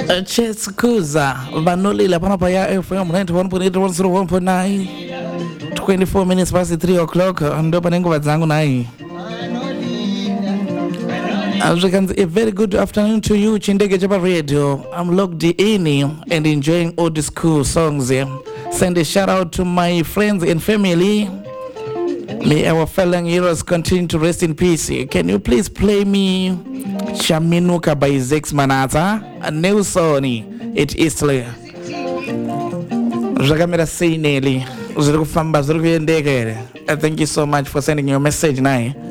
Chetsukuza vanolila panapa ya FM 91.8 24 minutes past 3 o'clock ndo pane nguva dzangu nai. A very good afternoon to you, Chindege Jaba Radio. I'm logged in and enjoying all the school songs. Send a shout out to my friends and family. May our fallen heroes continue to rest in peace. Can you please play me Shaminuka by Zex Manata and Nelsoni at Eastleigh? Jagamera Sinelli. Thank you so much for sending your message now.